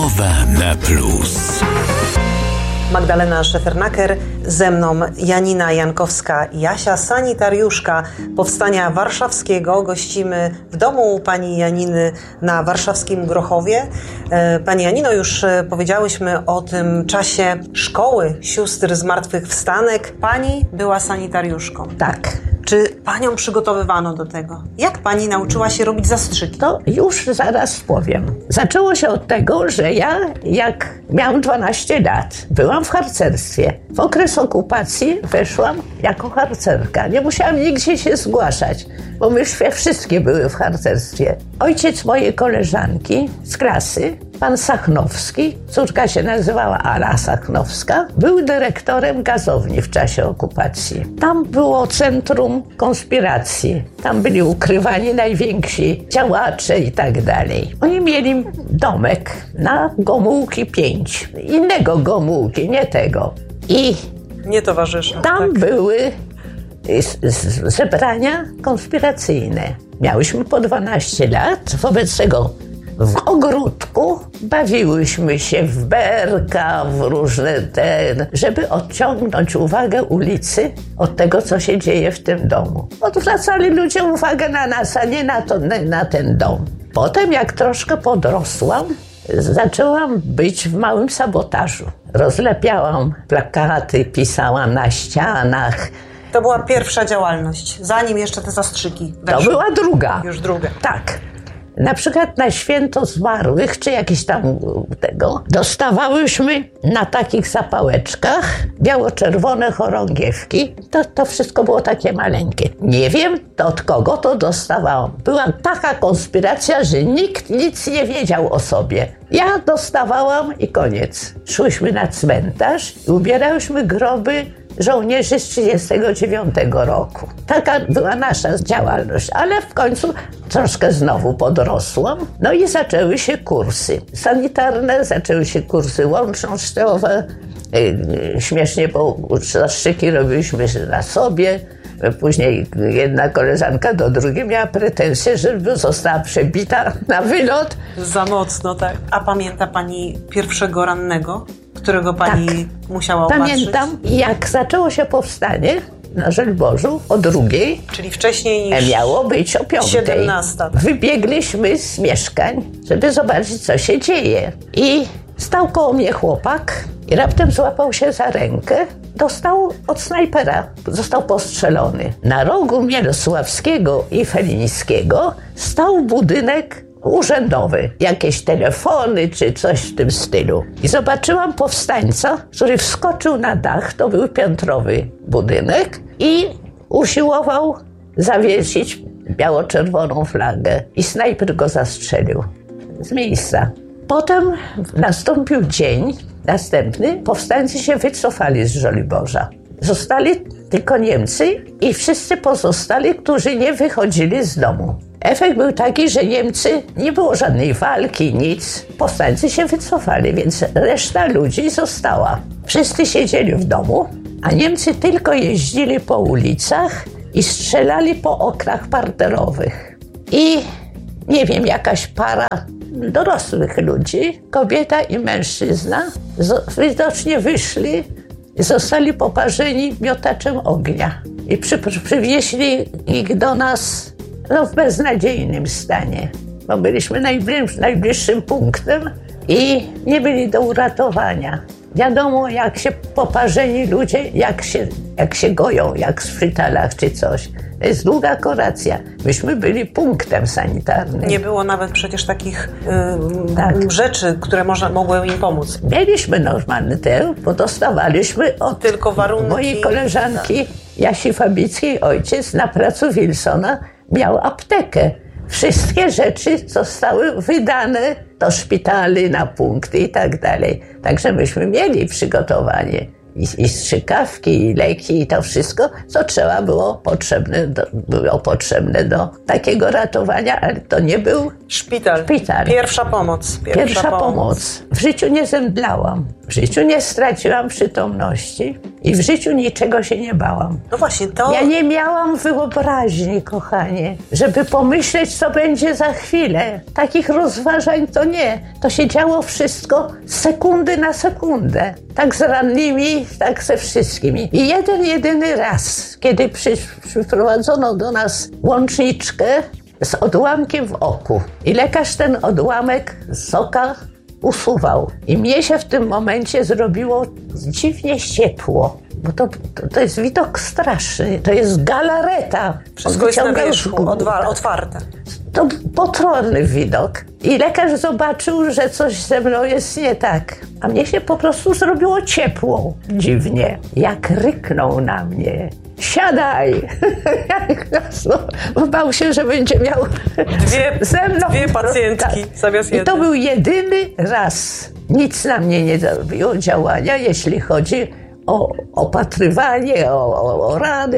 OWN+. Magdalena Szefernaker, ze mną Janina Jankowska-Jasia, sanitariuszka Powstania Warszawskiego. Gościmy w domu pani Janiny na warszawskim Grochowie. Pani Janino, już powiedziałyśmy o tym czasie szkoły sióstr zmartwychwstanek. Pani była sanitariuszką. Tak. Czy panią przygotowywano do tego? Jak pani nauczyła się robić zastrzyki? To już zaraz powiem. Zaczęło się od tego, że ja, jak miałam 12 lat, byłam w harcerstwie. W okres okupacji weszłam jako harcerka. Nie musiałam nigdzie się zgłaszać, bo my wszystkie były w harcerstwie. Ojciec mojej koleżanki z klasy, pan Sachnowski, córka się nazywała Ala Sachnowska, był dyrektorem gazowni w czasie okupacji. Tam było centrum konspiracji. Tam byli ukrywani najwięksi działacze i tak dalej. Oni mieli domek na Gomułki 5. Innego Gomułki, nie tego. I Nie towarzysze. tam były zebrania konspiracyjne. Miałyśmy po 12 lat, wobec tego w ogródku bawiłyśmy się w berka, w różne żeby odciągnąć uwagę ulicy od tego, co się dzieje w tym domu. Odwracali ludzie uwagę na nas, a nie na ten dom. Potem, jak troszkę podrosłam, zaczęłam być w małym sabotażu. Rozlepiałam plakaty, pisałam na ścianach. To była pierwsza działalność, zanim jeszcze te zastrzyki weszły. To była druga. Już druga. Tak. Na przykład na święto zmarłych, czy jakieś tam tego, dostawałyśmy na takich zapałeczkach biało-czerwone chorągiewki. To wszystko było takie maleńkie. Nie wiem, to od kogo to dostawałam. Była taka konspiracja, że nikt nic nie wiedział o sobie. Ja dostawałam i koniec. Szłyśmy na cmentarz i ubierałyśmy groby żołnierzy z 1939 roku. Taka była nasza działalność, ale w końcu troszkę znowu podrosłam. No i zaczęły się kursy sanitarne, zaczęły się kursy łącznościowe. Śmiesznie, bo zastrzyki robiliśmy na sobie. Później jedna koleżanka do drugiej miała pretensje, żeby została przebita na wylot. Za mocno, tak. A pamięta pani pierwszego rannego, którego pani musiała opatrzyć? Pamiętam, jak zaczęło się powstanie na Żoliborzu o 2:00. Czyli wcześniej niż miało być o 5:00. 17. Wybiegliśmy z mieszkań, żeby zobaczyć, co się dzieje. I stał koło mnie chłopak i raptem złapał się za rękę. Dostał od snajpera. Został postrzelony. Na rogu Mielosławskiego i Felińskiego stał budynek urzędowy. Jakieś telefony czy coś w tym stylu. I zobaczyłam powstańca, który wskoczył na dach, to był piętrowy budynek, i usiłował zawiesić biało-czerwoną flagę. I snajper go zastrzelił z miejsca. Potem nastąpił dzień następny. Powstańcy się wycofali z Żoliborza. Zostali tylko Niemcy i wszyscy pozostali, którzy nie wychodzili z domu. Efekt był taki, że Niemcy, nie było żadnej walki, nic. Powstańcy się wycofali, więc reszta ludzi została. Wszyscy siedzieli w domu, a Niemcy tylko jeździli po ulicach i strzelali po oknach parterowych. I nie wiem, jakaś para dorosłych ludzi, kobieta i mężczyzna, widocznie wyszli i zostali poparzeni miotaczem ognia. I przywieźli ich do nas w beznadziejnym stanie, bo byliśmy najbliższym punktem i nie byli do uratowania. Wiadomo, jak się poparzeni ludzie, jak się goją, jak w szpitalach czy coś. To jest długa kuracja. Myśmy byli punktem sanitarnym. Nie było nawet przecież takich rzeczy, które mogły im pomóc. Mieliśmy normalny bo dostawaliśmy od tylko warunki mojej koleżanki Jasi Fabickiej ojciec na placu Wilsona miał aptekę. Wszystkie rzeczy zostały wydane do szpitali, na punkty i tak dalej. Także myśmy mieli przygotowanie. I strzykawki, i leki, i to wszystko, co trzeba było potrzebne do takiego ratowania, ale to nie był szpital. Pierwsza pomoc. Pierwsza pomoc. W życiu nie zemdlałam. W życiu nie straciłam przytomności. I w życiu niczego się nie bałam. No właśnie, to... Ja nie miałam wyobraźni, kochanie, żeby pomyśleć, co będzie za chwilę. Takich rozważań to nie. To się działo wszystko z sekundy na sekundę. Tak z rannymi, tak ze wszystkimi. I jedyny raz, kiedy przyprowadzono do nas łączniczkę z odłamkiem w oku. I lekarz ten odłamek z oka usuwał. I mnie się w tym momencie zrobiło dziwnie ciepło. Bo to jest widok straszny. To jest galareta. Wszystko jest na wierzchu, otwarte. To potworny widok. I lekarz zobaczył, że coś ze mną jest nie tak. A mnie się po prostu zrobiło ciepło. Dziwnie. Jak ryknął na mnie. Siadaj! Bał się, że będzie miał ze mną dwie pacjentki zamiast jednej. I to był jedyny raz. Nic na mnie nie zrobiło działania, jeśli chodzi o opatrywanie, o rany,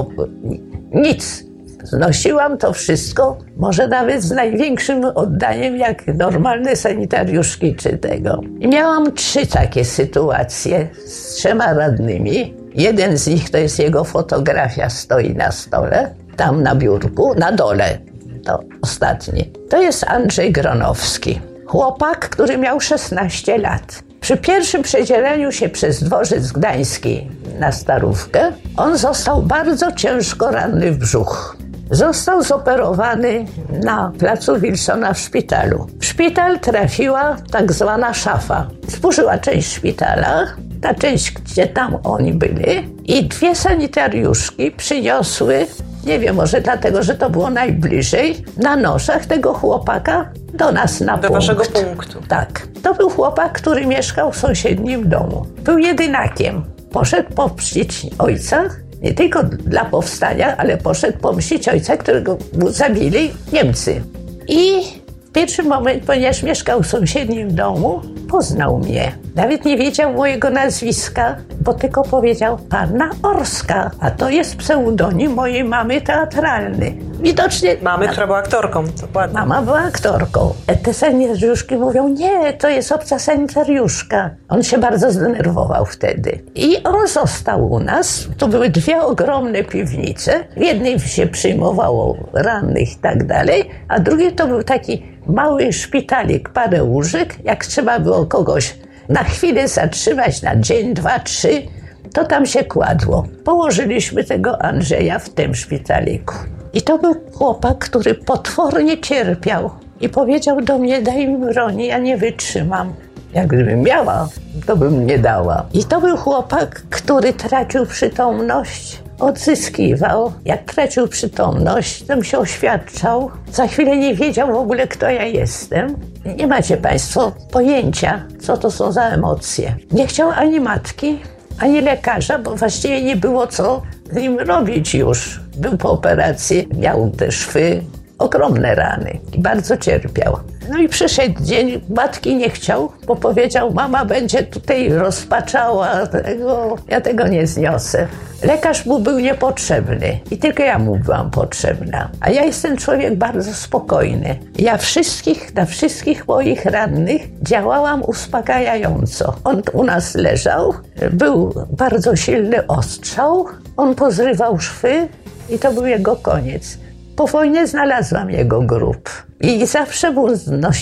nic. Znosiłam to wszystko, może nawet z największym oddaniem, jak normalne sanitariuszki czy tego. I miałam 3 takie sytuacje z 3 radnymi. Jeden z nich to jest jego fotografia, stoi na stole, tam na biurku, na dole. To ostatni. To jest Andrzej Gronowski. Chłopak, który miał 16 lat. Przy pierwszym przedzieleniu się przez dworzec gdański na Starówkę, on został bardzo ciężko ranny w brzuch. Został zoperowany na placu Wilsona w szpitalu. W szpital trafiła tak zwana szafa. Zburzyła część szpitala, ta część, gdzie tam oni byli, i 2 sanitariuszki przyniosły, nie wiem, może dlatego, że to było najbliżej, na noszach tego chłopaka do nas na punkt. Do waszego punktu. Tak. To był chłopak, który mieszkał w sąsiednim domu. Był jedynakiem. Poszedł pomścić ojca, nie tylko dla powstania, ale poszedł pomścić ojca, którego zabili Niemcy. I w pierwszym momencie, ponieważ mieszkał w sąsiednim domu, poznał mnie. Nawet nie wiedział mojego nazwiska, bo tylko powiedział Panna Orska, a to jest pseudonim mojej mamy teatralny. Widocznie... Mamy, która była aktorką, dokładnie. Mama była aktorką. Te sanitariuszki mówią, nie, to jest obca sanitariuszka. On się bardzo zdenerwował wtedy. I on został u nas. Tu były 2 ogromne piwnice. W jednej się przyjmowało rannych i tak dalej, a drugie to był taki mały szpitalik, parę łóżek. Jak trzeba było kogoś na chwilę zatrzymać, na dzień, 2, 3, to tam się kładło. Położyliśmy tego Andrzeja w tym szpitaliku. I to był chłopak, który potwornie cierpiał. I powiedział do mnie, daj mi broni, ja nie wytrzymam. Jak gdybym miała, to bym nie dała. I to był chłopak, który tracił przytomność, odzyskiwał. Jak tracił przytomność, to mi się oświadczał. Za chwilę nie wiedział w ogóle, kto ja jestem. Nie macie państwo pojęcia, co to są za emocje. Nie chciał ani matki, ani lekarza, bo właściwie nie było co z nim robić już. Był po operacji, miał te szwy, ogromne rany i bardzo cierpiał. No i przyszedł dzień, matki nie chciał, bo powiedział, mama będzie tutaj rozpaczała tego, ja tego nie zniosę. Lekarz mu był niepotrzebny i tylko ja mu byłam potrzebna. A ja jestem człowiek bardzo spokojny. Ja na wszystkich moich rannych działałam uspokajająco. On u nas leżał, był bardzo silny ostrzał, on pozrywał szwy i to był jego koniec. Po wojnie znalazłam jego grób i zawsze mu